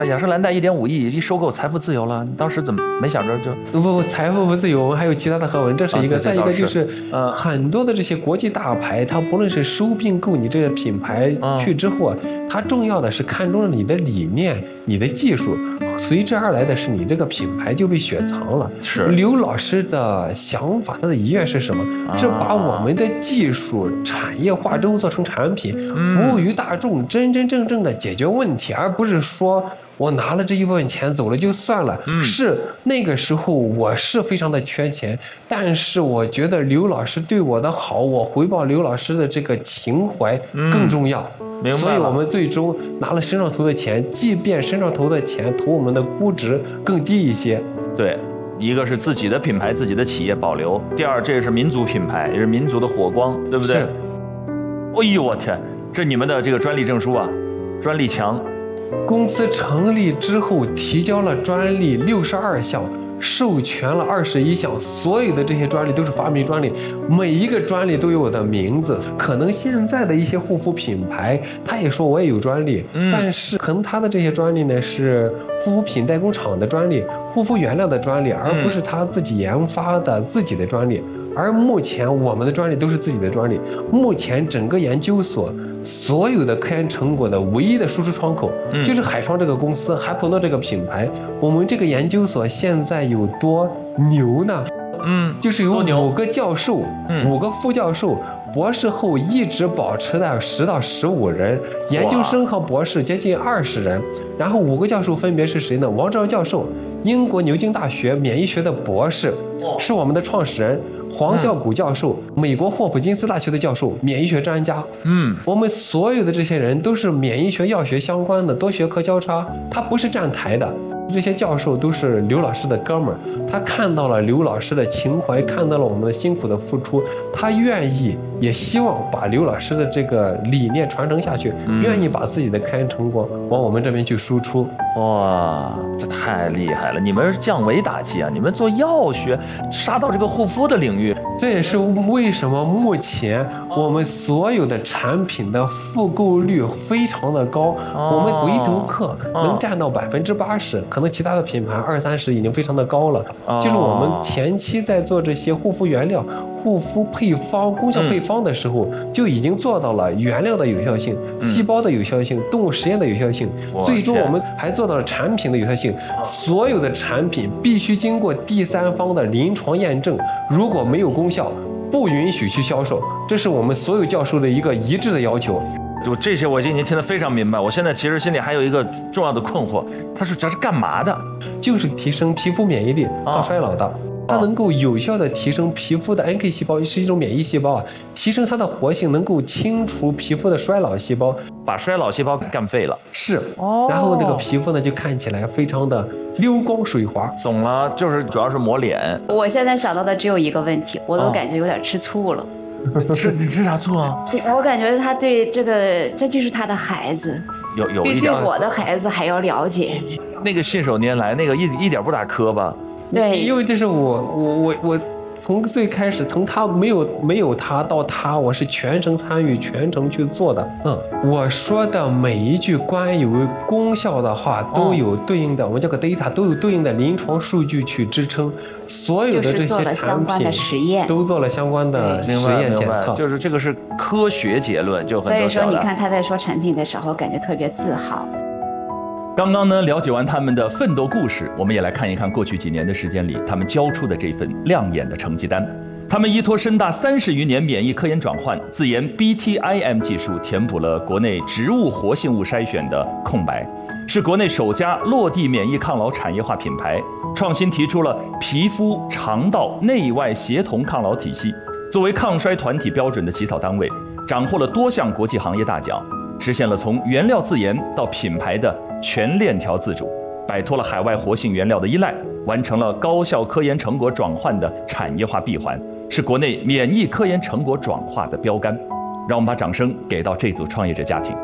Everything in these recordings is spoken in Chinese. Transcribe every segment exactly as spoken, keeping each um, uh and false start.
雅诗兰黛一点五亿一收购，财富自由了，你当时怎么没想着就不不财富不自由，我们还有其他的合文，这是一个。 啊、 再一个就是， 呃， 很多的这些国际大牌，它不论是收并购你这个品牌去之后啊，嗯、它重要的是看中了你的理念、你的技术，随之而来的是你这个品牌就被雪藏了。 是刘老师的想法，他的遗愿是什么？啊、是把我们的技术产业化之后做成产品，服务于大众，真真正正的解决问题，而不是说。我拿了这一部分钱走了就算了，嗯、是那个时候我是非常的缺钱，但是我觉得刘老师对我的好，我回报刘老师的这个情怀更重要， 嗯、 所以我们最终拿了身上投的钱，即便身上投的钱投我们的估值更低一些。 对，一个是自己的品牌、自己的企业保留，第二这是民族品牌，也是民族的火光，对不对？ 是。 哎呦我天，这你们的这个专利证书啊，专利墙。 公司成立之后，提交了专利六十二项，授权了二十一项，所有的这些专利都是发明专利，每一个专利都有我的名字。可能现在的一些护肤品牌，他也说我也有专利，嗯、但是可能他的这些专利呢是护肤品代工厂的专利、护肤原料的专利，而不是他自己研发的自己的专利。而目前我们的专利都是自己的专利。目前整个研究所所有的科研成果的唯一的输出窗口，嗯、就是海创这个公司，海普诺这个品牌。我们这个研究所现在有多牛呢？嗯，就是有五个教授，嗯、五个副教授，博士后一直保持在十到十五人，研究生和博士接近二十人。然后五个教授分别是谁呢？王昭教授，英国牛津大学免疫学的博士，是我们的创始人。黄孝谷教授，美国霍普金斯大学的教授，免疫学专家。嗯，我们所有的这些人都是免疫学、药学相关的，多学科交叉，他不是站台的。这些教授都是刘老师的哥们儿，他看到了刘老师的情怀，看到了我们的辛苦的付出，他愿意也希望把刘老师的这个理念传承下去，嗯、愿意把自己的科研成果往我们这边去输出。 哇，这太厉害了！你们是降维打击啊！你们做药学，杀到这个护肤的领域， 这也是为什么目前我们所有的产品的复购率非常的高，哦、我们回头客能占到百分之八十，可能其他的品牌二三十已经非常的高了。哦、就是我们前期在做这些护肤原料、护肤配方、功效配方的时候，嗯、就已经做到了原料的有效性、嗯、细胞的有效性、动物实验的有效性，最终我们还做到了产品的有效性。所有的产品必须经过第三方的临床验证，如果没有功效，不允许去销售。这是我们所有教授的一个一致的要求。 就这些我已经听得非常明白。我现在其实心里还有一个重要的困惑，它是这是干嘛的？ 就是提升皮肤免疫力，抗衰老的。哦，它能够有效的提升皮肤的 N K 细胞，是一种免疫细胞啊，提升它的活性，能够清除皮肤的衰老细胞， 把衰老细胞干废了。 是，哦，然后这个皮肤呢就看起来非常的溜光水滑。 懂了，就是主要是抹脸。 我现在想到的只有一个问题，我都感觉有点吃醋了。 哦，吃你吃啥醋啊？ 我感觉他对这个，这就是他的孩子， 有有一点比对我的孩子还要了解。 那个信手拈来，那个一一点不打磕吧？ 对， 因为这是我我我我从最开始，从他没有没有他到他，我是全程参与、全程去做的。嗯，我说的每一句关于功效的话，都有对应的，哦、我们叫个 data， 都有对应的临床数据去支撑。所有的这些产品实验都做了相关的实验检测， 就是这个是科学结论，就很多。 所以说，你看他在说产品的时候，感觉特别自豪。 刚刚呢，了解完他们的奋斗故事，我们也来看一看过去几年的时间里，他们交出的这份亮眼的成绩单。他们依托深大三十余年免疫科研转换，自研 B T I M 技术，填补了国内植物活性物筛选的空白，是国内首家落地免疫抗老产业化品牌，创新提出了皮肤、肠道内外协同抗老体系，作为抗衰团体标准的起草单位，斩获了多项国际行业大奖，实现了从原料自研到品牌的全链条自主，摆脱了海外活性原料的依赖，完成了高效科研成果转换的产业化闭环，是国内免疫科研成果转化的标杆。让我们把掌声给到这组创业者家庭。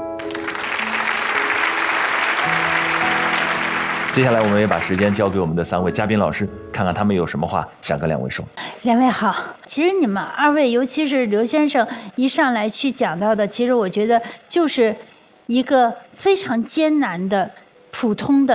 接下来我们也把时间交给我们的三位嘉宾老师，看看他们有什么话想跟两位说。 两位好，其实你们二位，尤其是刘先生一上来去讲到的，其实我觉得就是一个非常艰难的普通的